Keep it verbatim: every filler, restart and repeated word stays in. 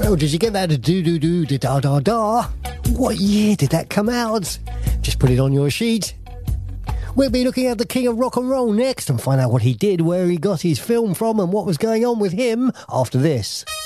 Oh, did you get that? Do do do da da da da. What year did that come out? Just put it on your sheet. We'll be looking at the king of rock and roll next and find out what he did, where he got his film from and what was going on with him after this.